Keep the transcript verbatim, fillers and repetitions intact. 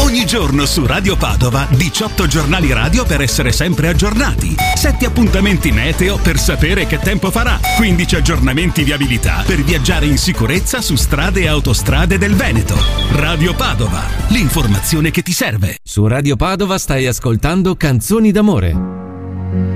Ogni giorno su Radio Padova, diciotto giornali radio per essere sempre aggiornati, sette appuntamenti meteo per sapere che tempo farà, quindici aggiornamenti viabilità per viaggiare in sicurezza su strade e autostrade del Veneto. Radio Padova, l'informazione che ti serve. Su Radio Padova stai ascoltando Canzoni d'amore.